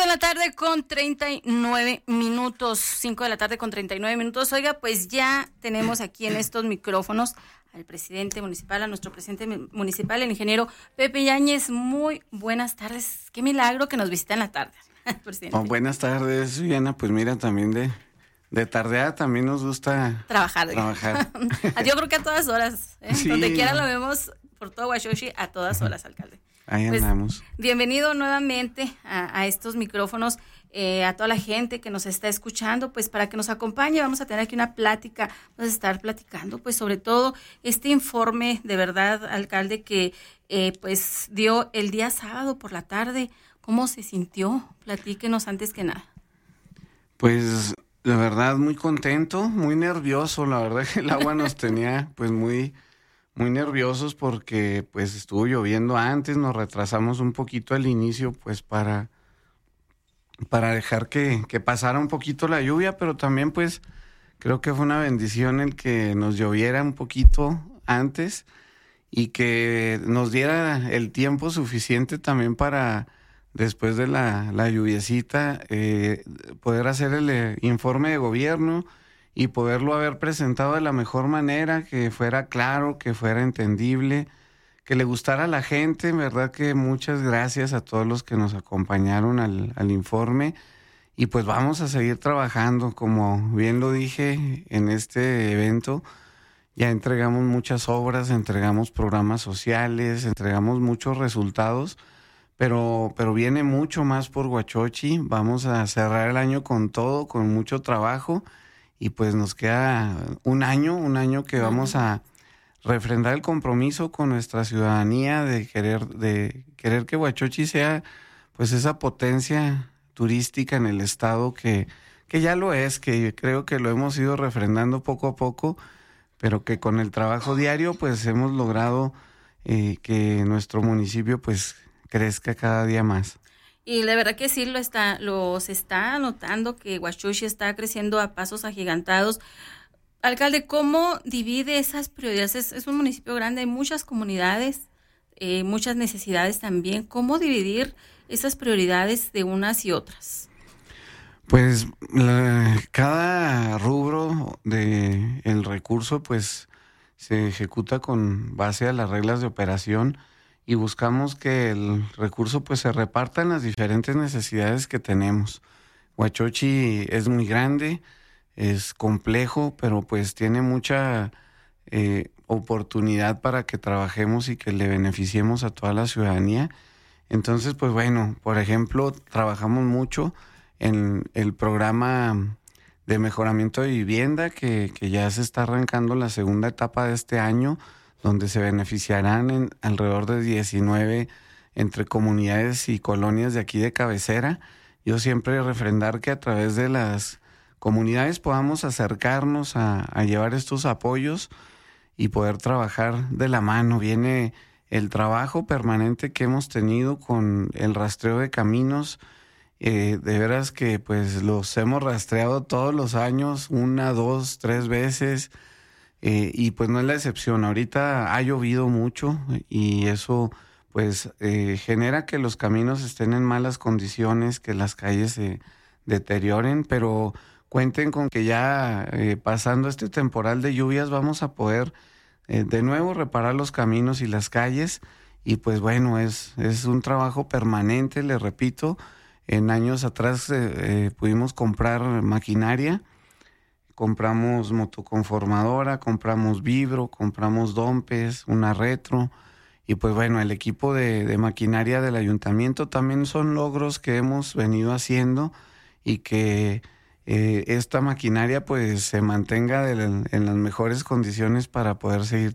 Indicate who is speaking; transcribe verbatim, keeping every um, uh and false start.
Speaker 1: de la tarde con treinta y nueve minutos, cinco de la tarde con treinta y nueve minutos. Oiga, pues ya tenemos aquí en estos micrófonos al presidente municipal, a nuestro presidente municipal, el ingeniero Pepe Yáñez. Muy buenas tardes. Qué milagro que nos visita en la tarde, presidente.
Speaker 2: Oh, buenas tardes, Viviana. Pues mira, también de, de tardeada también nos gusta
Speaker 1: trabajar.
Speaker 2: trabajar.
Speaker 1: Yo creo que a todas horas, ¿eh?
Speaker 2: Sí.
Speaker 1: Donde quiera lo vemos por todo Huachochi, a todas horas, alcalde.
Speaker 2: Ahí
Speaker 1: Pues,
Speaker 2: andamos.
Speaker 1: Bienvenido nuevamente a, a estos micrófonos, eh, a toda la gente que nos está escuchando, pues para que nos acompañe, vamos a tener aquí una plática, vamos a estar platicando, pues sobre todo este informe de verdad, alcalde, que eh, pues dio el día sábado por la tarde. ¿Cómo se sintió? Platíquenos antes que nada.
Speaker 2: Pues la verdad muy contento, muy nervioso, la verdad que el agua nos tenía pues muy... Muy nerviosos porque pues estuvo lloviendo antes, nos retrasamos un poquito al inicio pues para, para dejar que, que pasara un poquito la lluvia, pero también pues creo que fue una bendición el que nos lloviera un poquito antes y que nos diera el tiempo suficiente también para después de la, la lluviecita eh, poder hacer el eh, informe de gobierno y poderlo haber presentado de la mejor manera, que fuera claro, que fuera entendible, que le gustara a la gente. En verdad que muchas gracias a todos los que nos acompañaron al, al informe. Y pues vamos a seguir trabajando, como bien lo dije en este evento. Ya entregamos muchas obras, entregamos programas sociales, entregamos muchos resultados, pero, pero viene mucho más por Huachochi. Vamos a cerrar el año con todo, con mucho trabajo. Y pues nos queda un año, un año que vamos a refrendar el compromiso con nuestra ciudadanía de querer, de querer que Huachochi sea pues esa potencia turística en el estado que, que ya lo es, que creo que lo hemos ido refrendando poco a poco, pero que con el trabajo diario pues hemos logrado eh, que nuestro municipio pues crezca cada día más.
Speaker 1: Y la verdad que sí lo está, lo se está notando que Huachochi está creciendo a pasos agigantados. Alcalde, ¿cómo divide esas prioridades? Es, es un municipio grande, hay muchas comunidades, eh, muchas necesidades también. ¿Cómo dividir esas prioridades de unas y otras?
Speaker 2: Pues la, cada rubro de el recurso pues se ejecuta con base a las reglas de operación y buscamos que el recurso pues se reparta en las diferentes necesidades que tenemos. Huachochi es muy grande, es complejo, pero pues tiene mucha eh, oportunidad para que trabajemos y que le beneficiemos a toda la ciudadanía. Entonces, pues bueno, por ejemplo, trabajamos mucho en el programa de mejoramiento de vivienda que, que ya se está arrancando la segunda etapa de este año, donde se beneficiarán en alrededor de diecinueve entre comunidades y colonias de aquí de cabecera. Yo siempre refrendar que a través de las comunidades podamos acercarnos a, a llevar estos apoyos y poder trabajar de la mano. Viene el trabajo permanente que hemos tenido con el rastreo de caminos. Eh, de veras que pues los hemos rastreado todos los años, una, dos, tres veces. Eh, y pues no es la excepción. Ahorita ha llovido mucho y eso pues eh, genera que los caminos estén en malas condiciones, que las calles se deterioren, pero cuenten con que ya eh, pasando este temporal de lluvias vamos a poder eh, de nuevo reparar los caminos y las calles. Y pues bueno, es, es un trabajo permanente, le repito. En años atrás eh, eh, pudimos comprar maquinaria. Compramos motoconformadora, compramos vibro, compramos dompes, una retro y pues bueno, el equipo de, de maquinaria del ayuntamiento también son logros que hemos venido haciendo y que eh, esta maquinaria pues se mantenga de la, en las mejores condiciones para poder seguir